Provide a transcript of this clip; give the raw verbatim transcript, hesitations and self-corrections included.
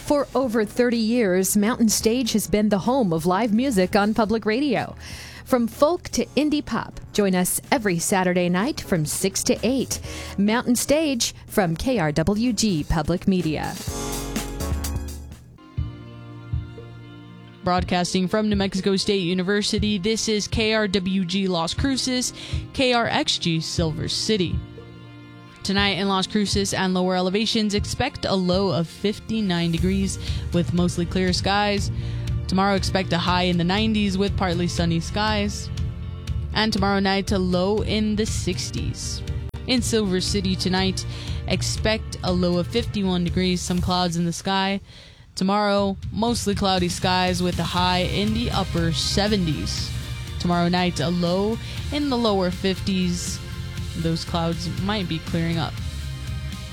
For over thirty years, Mountain Stage has been the home of live music on public radio. From folk to indie pop, join us every Saturday night from six to eight. Mountain Stage from K R W G Public Media. Broadcasting from New Mexico State University, this is K R W G Las Cruces, K R X G Silver City. Tonight in Las Cruces and lower elevations, expect a low of fifty-nine degrees with mostly clear skies. Tomorrow, expect a high in the nineties with partly sunny skies. And tomorrow night, a low in the sixties. In Silver City tonight, expect a low of fifty-one degrees, some clouds in the sky. Tomorrow, mostly cloudy skies with a high in the upper seventies. Tomorrow night, a low in the lower fifties. Those clouds might be clearing up.